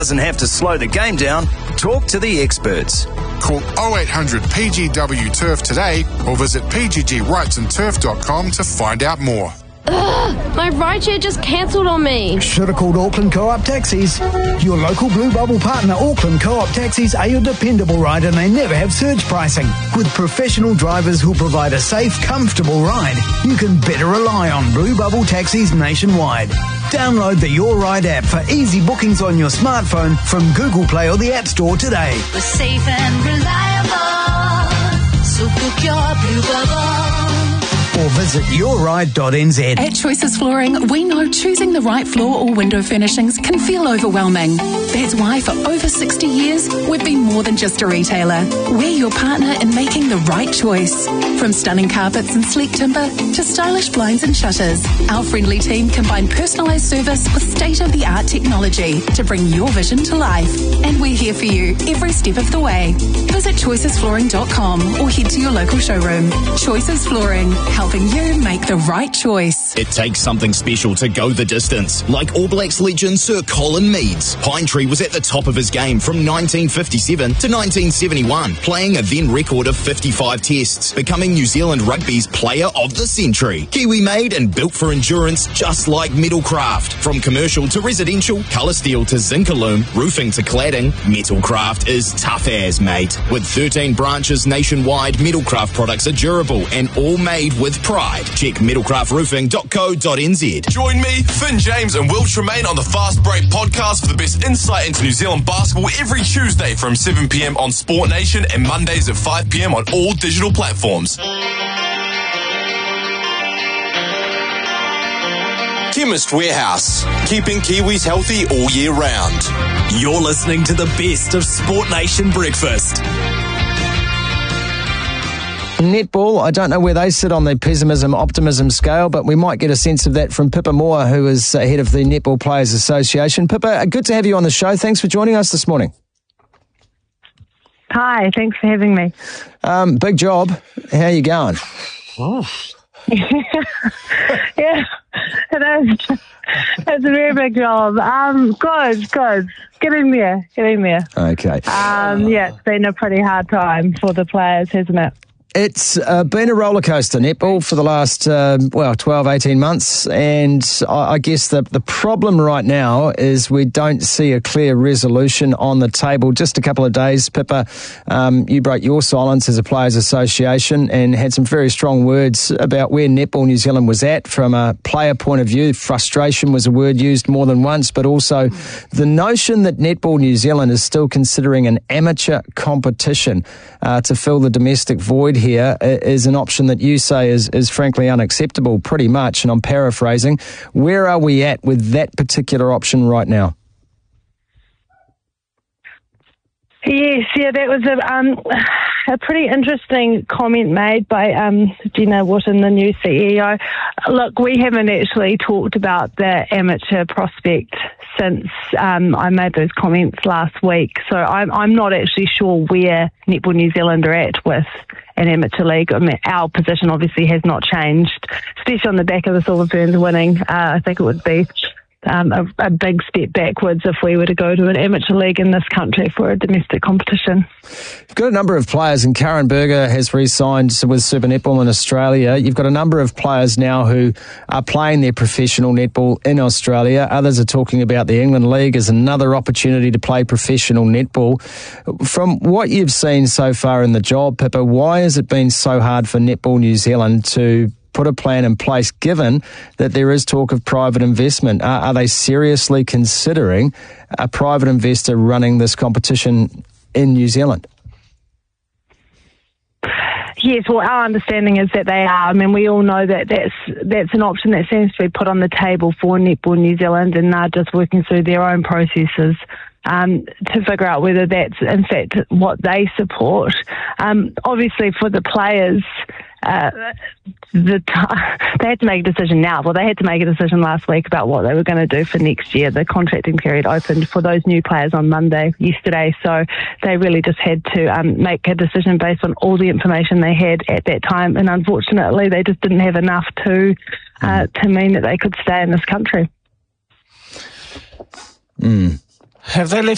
Doesn't have to slow the game down. Talk to the experts. Call 0800 PGW Turf today or visit pggwrightsandturf.com to find out more. Ugh, my rideshare just cancelled on me. Should have called Auckland Co-op Taxis. Your local Blue Bubble partner, Auckland Co-op Taxis, are your dependable ride, and they never have surge pricing. With professional drivers who'll provide a safe, comfortable ride, you can better rely on Blue Bubble Taxis nationwide. Download the Your Ride app for easy bookings on your smartphone from Google Play or the App Store today. We're safe and reliable, so book your Blue Bubble. Or visit yourride.nz. At Choices Flooring, we know choosing the right floor or window furnishings can feel overwhelming. That's why for over 60 years, we've been more than just a retailer. We're your partner in making the right choice. From stunning carpets and sleek timber to stylish blinds and shutters, our friendly team combine personalised service with state-of-the-art technology to bring your vision to life. And we're here for you every step of the way. Visit choicesflooring.com or head to your local showroom. Choices Flooring, helping you make the right choice. It takes something special to go the distance. Like All Blacks legend Sir Colin Meads, Pinetree was at the top of his game from 1957 to 1971, playing a then record of 55 tests, becoming New Zealand Rugby's Player of the Century. Kiwi made and built for endurance, just like Metalcraft. From commercial to residential, colour steel to Zincalume, roofing to cladding, Metalcraft is tough as, mate. With 13 branches nationwide, Metalcraft products are durable and all made with pride. Check metalcraftroofing.co.nz. Join me, Finn James and Will Tremaine on the Fast Break podcast for the best insight into New Zealand basketball every Tuesday from 7 p.m. on Sport Nation and Mondays at 5 p.m. on all digital platforms. Chemist Warehouse, keeping Kiwis healthy all year round. You're listening to the best of Sport Nation Breakfast. Netball, I don't know where they sit on the pessimism-optimism scale, but we might get a sense of that from Pippa Moore, who is head of the Netball Players Association. Pippa, good to have you on the show. Thanks for joining us this morning. Hi, thanks for having me. Big job. How are you going? Oh. Yeah, it is. It's a very big job. Good. Getting there. Okay. Yeah, it's been a pretty hard time for the players, hasn't it? It's been a roller coaster, netball, for the last, 12, 18 months. And I guess the problem right now is we don't see a clear resolution on the table. Just a couple of days, Pippa, you broke your silence as a Players Association and had some very strong words about where Netball New Zealand was at from a player point of view. Frustration was a word used more than once, but also the notion that Netball New Zealand is still considering an amateur competition to fill the domestic void here is an option that you say is frankly unacceptable, pretty much, and I'm paraphrasing. Where are we at with that particular option right now? Yes, that was a pretty interesting comment made by Gina Wotton, the new CEO. Look, we haven't actually talked about the amateur prospect since I made those comments last week, so I'm not actually sure where Netball New Zealand are at with an amateur league. I mean, our position obviously has not changed, especially on the back of the Silver Ferns winning. I think it would be a big step backwards if we were to go to an amateur league in this country for a domestic competition. You've got a number of players, and Karen Berger has re-signed with Super Netball in Australia. You've got a number of players now who are playing their professional netball in Australia. Others are talking about the England League as another opportunity to play professional netball. From what you've seen so far in the job, Pippa, why has it been so hard for Netball New Zealand to put a plan in place, given that there is talk of private investment? Are they seriously considering a private investor running this competition in New Zealand? Yes, well, our understanding is that they are. I mean, we all know that that's an option that seems to be put on the table for Netball New Zealand, and they're just working through their own processes to figure out whether that's, in fact, what they support. Obviously, for the players, they had to make a decision now. Well, they had to make a decision last week about what they were going to do for next year. The contracting period opened for those new players on yesterday, so they really just had to make a decision based on all the information they had at that time, and unfortunately they just didn't have enough to mean that they could stay in this country. Have they left